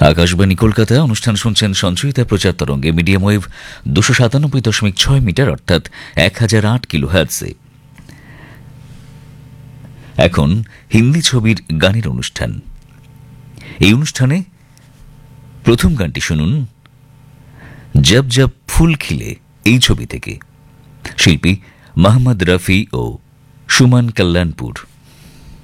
আকাশবাণী কলকাতা অনুষ্ঠান শুনছেন সঞ্চয়িতা প্রচার তরঙ্গে মিডিয়াম ওয়েভ 297.6 মিটার অর্থাৎ 1008 কিলোহার্টজে। এখন হিন্দি ছবির গানের অনুষ্ঠান। এই অনুষ্ঠানে প্রথম গানটি শুনুন জব জব ফুল খিলে এই ছবি থেকে। শিল্পী মোহাম্মদ রফি ও সুমন কল্যাণপুর।